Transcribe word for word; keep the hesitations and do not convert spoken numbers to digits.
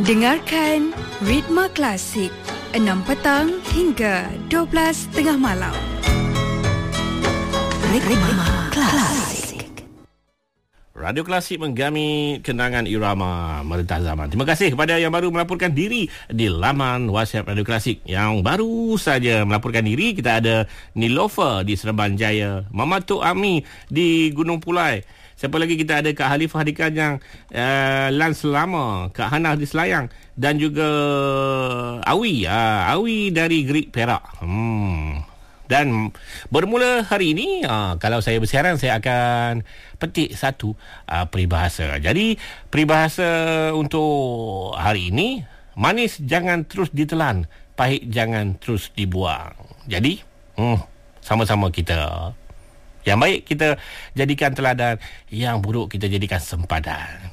Dengarkan Ritma Klasik enam petang hingga dua belas tengah malam. Ritma Klasik. Radio Klasik menggami kenangan irama merentah zaman. Terima kasih kepada yang baru melaporkan diri di laman WhatsApp Radio Klasik. Yang baru saja melaporkan diri, kita ada Nilofer di Seremban Jaya, Mama Tok Ami di Gunung Pulai. Siapa lagi kita ada Kak Halifah di Kajang, uh, Lan Selama, Kak Hana di Selayang, dan juga Awi, uh, Awi dari Gerik Perak. Hmm. Dan bermula hari ini, uh, kalau saya bersiaran, saya akan petik satu uh, peribahasa. Jadi, peribahasa untuk hari ini, manis jangan terus ditelan, pahit jangan terus dibuang. Jadi, hmm, sama-sama kita. Yang baik kita jadikan teladan, yang buruk kita jadikan sempadan.